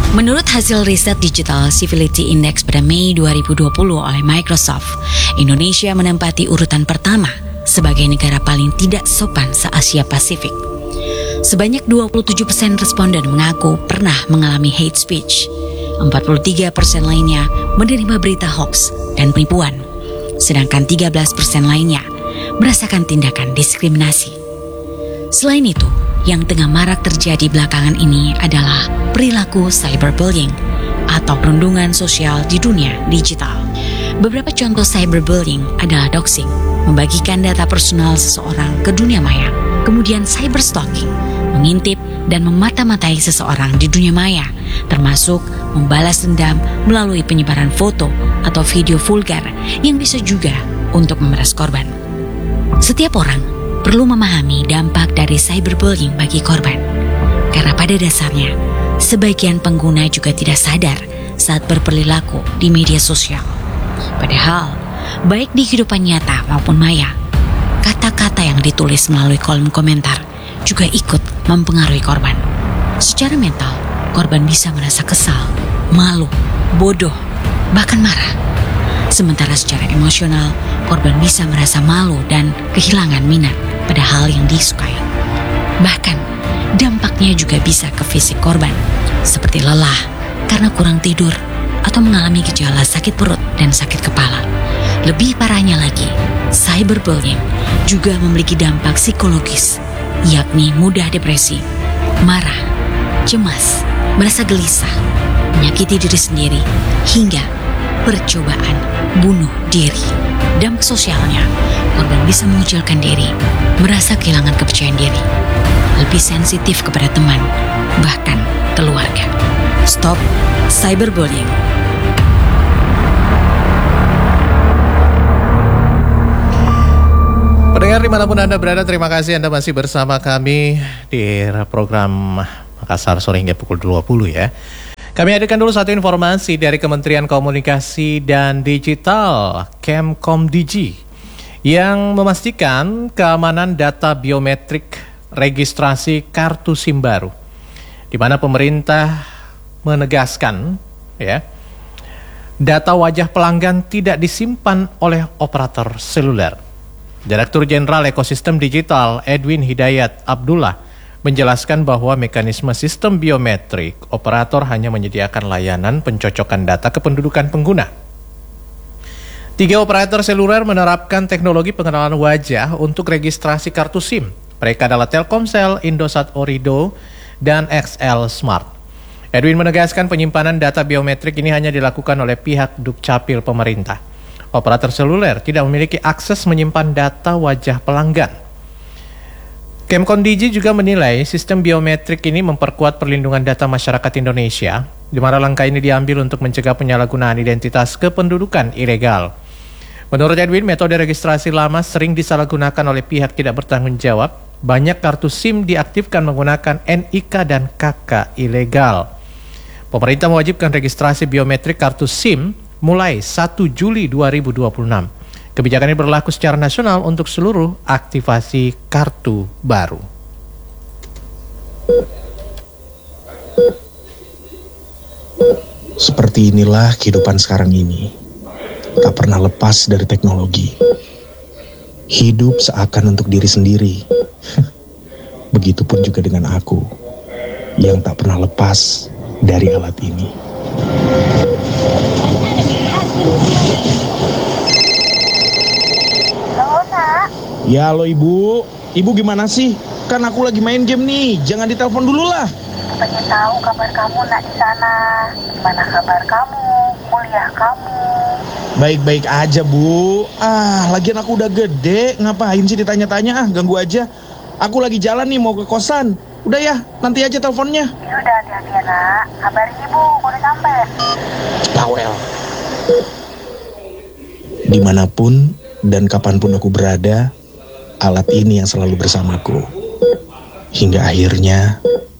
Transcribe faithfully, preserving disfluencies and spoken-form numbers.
Menurut hasil riset Digital Civility Index pada Mei dua ribu dua puluh oleh Microsoft, Indonesia menempati urutan pertama sebagai negara paling tidak sopan se-Asia Pasifik. Sebanyak dua puluh tujuh persen responden mengaku pernah mengalami hate speech. empat puluh tiga persen lainnya menerima berita hoax dan penipuan. Sedangkan tiga belas persen lainnya merasakan tindakan diskriminasi. Selain itu, yang tengah marak terjadi belakangan ini adalah perilaku cyberbullying atau perundungan sosial di dunia digital. Beberapa contoh cyberbullying adalah doxing, membagikan data personal seseorang ke dunia maya, kemudian cyberstalking, mengintip dan memata-matai seseorang di dunia maya, termasuk membalas dendam melalui penyebaran foto atau video vulgar yang bisa juga untuk memeras korban. Setiap orang perlu memahami dampak dari cyberbullying bagi korban, karena pada dasarnya sebagian pengguna juga tidak sadar saat berperilaku di media sosial. Padahal, baik di kehidupan nyata maupun maya, kata-kata yang ditulis melalui kolom komentar juga ikut mempengaruhi korban. Secara mental, korban bisa merasa kesal, malu, bodoh, bahkan marah. Sementara secara emosional, korban bisa merasa malu dan kehilangan minat pada hal yang disukai. Bahkan, dampaknya juga bisa ke fisik korban, seperti lelah karena kurang tidur atau mengalami gejala sakit perut dan sakit kepala. Lebih parahnya lagi, cyberbullying juga memiliki dampak psikologis, yakni mudah depresi, marah, cemas, merasa gelisah, menyakiti diri sendiri, hingga percobaan bunuh diri. Dampak sosialnya, korban bisa mengucilkan diri, merasa kehilangan kepercayaan diri, lebih sensitif kepada teman, bahkan keluarga. Stop cyberbullying. Pendengar dimanapun Anda berada, terima kasih Anda masih bersama kami di program Makassar sore hingga pukul dua puluh ya. Kami hadirkan dulu satu informasi dari Kementerian Komunikasi dan Digital, Kemkomdigi, yang memastikan keamanan data biometrik registrasi kartu SIM baru, di mana pemerintah menegaskan ya, data wajah pelanggan tidak disimpan oleh operator seluler. Direktur Jenderal Ekosistem Digital Edwin Hidayat Abdullah menjelaskan bahwa mekanisme sistem biometrik operator hanya menyediakan layanan pencocokan data kependudukan pengguna. Tiga operator seluler menerapkan teknologi pengenalan wajah untuk registrasi kartu SIM. Mereka adalah Telkomsel, Indosat Orindo, dan X L Smart. Edwin menegaskan penyimpanan data biometrik ini hanya dilakukan oleh pihak Dukcapil pemerintah. Operator seluler tidak memiliki akses menyimpan data wajah pelanggan. Kemkomdigi juga menilai sistem biometrik ini memperkuat perlindungan data masyarakat Indonesia, di mana langkah ini diambil untuk mencegah penyalahgunaan identitas kependudukan ilegal. Menurut Edwin, metode registrasi lama sering disalahgunakan oleh pihak tidak bertanggung jawab. Banyak kartu SIM diaktifkan menggunakan N I K dan K K ilegal. Pemerintah mewajibkan registrasi biometrik kartu SIM mulai satu Juli dua ribu dua puluh enam. Kebijakan ini berlaku secara nasional untuk seluruh aktivasi kartu baru. Seperti inilah kehidupan sekarang ini. Tak pernah lepas dari teknologi. Hidup seakan untuk diri sendiri. Begitupun juga dengan aku, yang tak pernah lepas dari alat ini. Ya halo ibu, ibu gimana sih? Kan aku lagi main game nih, jangan ditelepon dulu lah. Pengen tahu kabar kamu nak di sana. Gimana kabar kamu, kuliah kamu? Baik-baik aja bu. Ah, lagian aku udah gede, ngapain sih ditanya-tanya ah, ganggu aja. Aku lagi jalan nih mau ke kosan. Udah ya, nanti aja teleponnya. Ya udah hati-hati ya nak, kabarin ibu kalau udah sampai. Bawel. Dimanapun dan kapanpun aku berada, alat ini yang selalu bersamaku. Hingga akhirnya